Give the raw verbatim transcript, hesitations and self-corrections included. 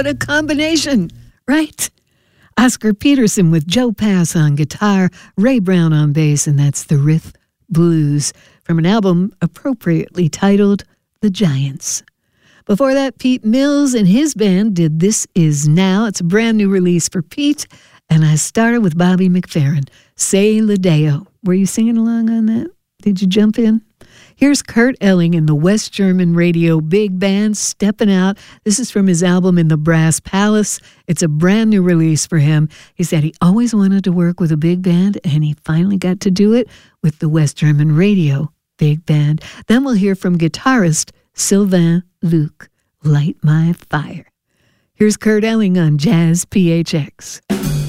What a combination, right? Oscar Peterson with Joe Pass on guitar, Ray Brown on bass, and that's the Rith Blues from an album appropriately titled The Giants. Before that, Pete Mills and his band did This Is Now. It's a brand new release for Pete, and I started with Bobby McFerrin, Say La Deo. Were you singing along on that? Did you jump in? Here's Kurt Elling and the West German Radio Big Band, Steppin' Out. This is from his album In the Brass Palace. It's a brand new release for him. He said he always wanted to work with a big band, and he finally got to do it with the West German Radio Big Band. Then we'll hear from guitarist Sylvain Luc, Light My Fire. Here's Kurt Elling on Jazz P H X.